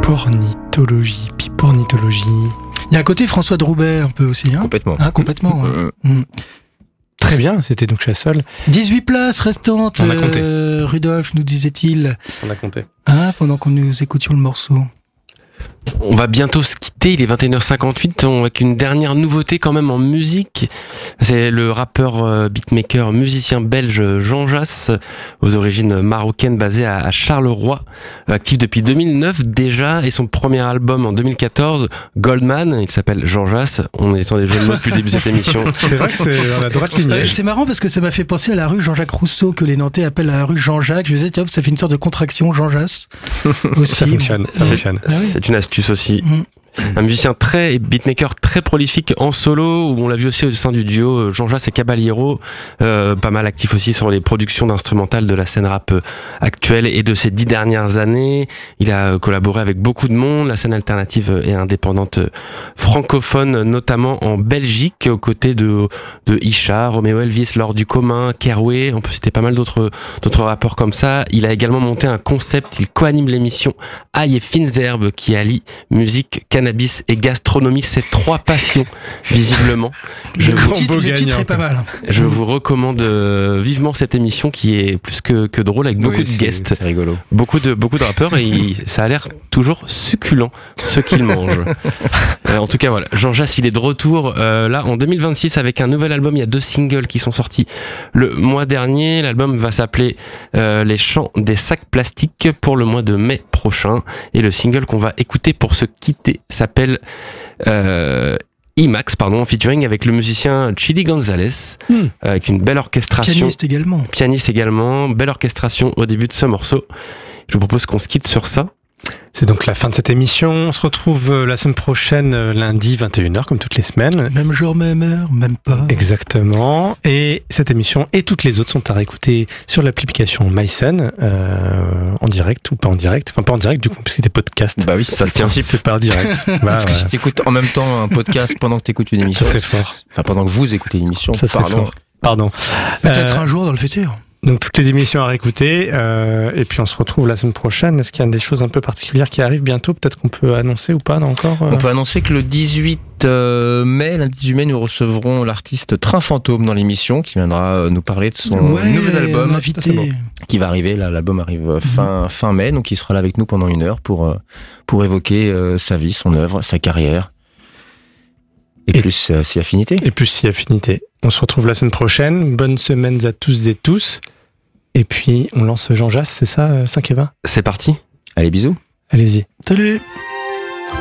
Pipornithologie. Il y a un côté François Droubet un peu aussi. Hein, Complètement. Complètement. Très bien, c'était donc chez Sol. 18 places restantes, On a compté. Rudolf nous disait-il, On a compté. pendant que nous écoutions le morceau. On va bientôt se quitter, il est 21h58, avec une dernière nouveauté quand même en musique. C'est le rappeur, beatmaker, musicien belge Jean Jass, aux origines marocaines, basé à Charleroi, actif depuis 2009 déjà, et son premier album en 2014, Goldman, il s'appelle Jean Jass. On est sur des jeux de mots depuis le début de cette émission. C'est vrai que c'est dans la droite lignée. C'est marrant parce que ça m'a fait penser à la rue Jean-Jacques Rousseau, que les Nantais appellent la rue Jean-Jacques. Je me disais, tiens, ça fait une sorte de contraction, Jean Jass. Aussi. Ça fonctionne. C'est une astuce aussi. Un musicien et beatmaker très prolifique en solo, où on l'a vu aussi au sein du duo Jean Jass et Caballero, pas mal actif aussi sur les productions d'instrumentales de la scène rap actuelle et de ces 10 dernières années. Il a collaboré avec beaucoup de monde, la scène alternative et indépendante francophone, notamment en Belgique, aux côtés de Isha, Roméo Elvis, Laure du Commun, Keroué. On peut citer pas mal d'autres rappeurs comme ça. Il a également monté un concept, il co-anime l'émission Ail et Fines Herbes, qui allie musique, cannabis et gastronomie, ces 3 passions, visiblement. Le titre est pas mal. Je vous recommande vivement cette émission, qui est plus que drôle, avec beaucoup de guests. C'est rigolo. Beaucoup de rappeurs, et ça a l'air toujours succulent, ce qu'ils mangent. En tout cas, voilà. Jean Jass, il est de retour, là, en 2026, avec un nouvel album. Il y a 2 singles qui sont sortis le mois dernier. L'album va s'appeler Les Chants des Sacs Plastiques, pour le mois de mai prochain. Et le single qu'on va écouter pour se quitter s'appelle IMAX, en featuring avec le musicien Chili Gonzalez, avec une belle orchestration. Pianiste également, belle orchestration au début de ce morceau. Je vous propose qu'on se quitte sur ça. C'est donc la fin de cette émission. On se retrouve la semaine prochaine, lundi 21h, comme toutes les semaines. Même jour, même heure, même pas. Exactement. Et cette émission et toutes les autres sont à réécouter sur l'application MySun, en direct ou pas en direct. Enfin, pas en direct du coup, puisque c'est des podcasts. Bah oui, ça se tient. C'est pas en direct. Parce que si tu écoutes en même temps un podcast pendant que tu écoutes une émission. Ça serait fort. Enfin, pendant que vous écoutez l'émission. Ça serait fort. Pardon. Peut-être un jour dans le futur. Donc toutes les émissions à réécouter, et puis on se retrouve la semaine prochaine. Est-ce qu'il y a des choses un peu particulières qui arrivent bientôt? Peut-être qu'on peut annoncer ou pas, non, encore On peut annoncer que le 18 mai, lundi 18 mai, nous recevrons l'artiste Train Fantôme dans l'émission, qui viendra nous parler de son nouvel album, qui va arriver. Là, l'album arrive fin mai, donc il sera là avec nous pendant 1 heure pour évoquer sa vie, son œuvre, sa carrière. Et plus si affinité. Et plus si affinité. On se retrouve la semaine prochaine. Bonnes semaines à tous et tous. Et puis, on lance Jean Jass, c'est ça, 5 et 20 C'est parti. Allez, bisous. Allez-y. Salut.